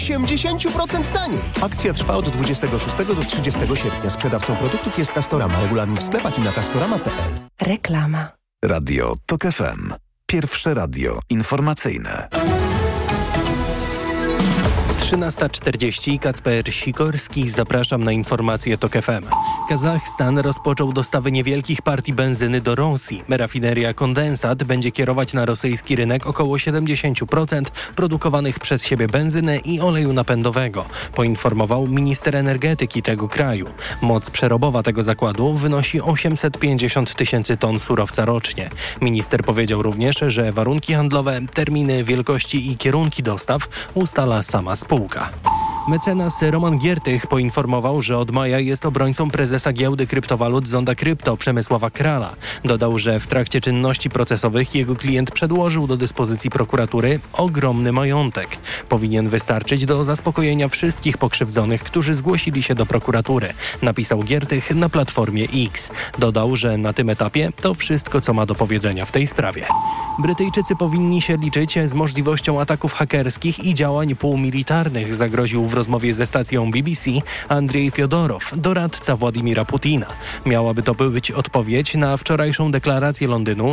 80% taniej. Akcja trwa od 26 do 30 sierpnia. Sprzedawcą produktów jest Castorama. Regulamin w sklepach i na castorama.pl. Reklama. Radio TOK FM. Pierwsze radio informacyjne. 13:40. Kacper Sikorski. Zapraszam na informacje TOK FM. Kazachstan rozpoczął dostawy niewielkich partii benzyny do Rosji. Rafineria Kondensat będzie kierować na rosyjski rynek około 70% produkowanych przez siebie benzyny i oleju napędowego, poinformował minister energetyki tego kraju. Moc przerobowa tego zakładu wynosi 850 tysięcy ton surowca rocznie. Minister powiedział również, że warunki handlowe, terminy, wielkości i kierunki dostaw ustala sama spółka. Mecenas Roman Giertych poinformował, że od maja jest obrońcą prezesa giełdy kryptowalut Zonda Krypto Przemysława Krala. Dodał, że w trakcie czynności procesowych jego klient przedłożył do dyspozycji prokuratury ogromny majątek. Powinien wystarczyć do zaspokojenia wszystkich pokrzywdzonych, którzy zgłosili się do prokuratury, napisał Giertych na platformie X. Dodał, że na tym etapie to wszystko, co ma do powiedzenia w tej sprawie. Brytyjczycy powinni się liczyć z możliwością ataków hakerskich i działań półmilitarnych, zagroził w rozmowie ze stacją BBC Andrzej Fiodorow, doradca Władimira Putina. Miałaby to być odpowiedź na wczorajszą deklarację Londynu,